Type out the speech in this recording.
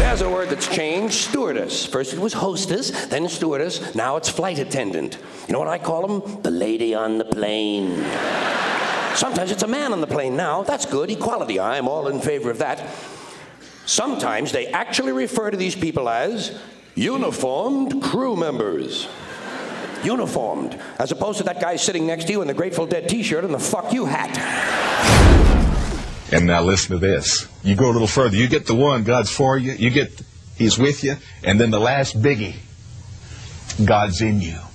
There's a word that's changed, stewardess. First it was hostess, then stewardess, now it's flight attendant. You know what I call them? The lady on the plane. Sometimes it's a man on the plane now. That's good, equality. I'm all in favor of that. Sometimes they actually refer to these people as uniformed crew members. Uniformed, as opposed to that guy sitting next to you in the Grateful Dead t-shirt and the fuck you hat. And now listen to this. You go a little further. You get the one, God's for you. You get, He's with you. And then the last biggie, God's in you.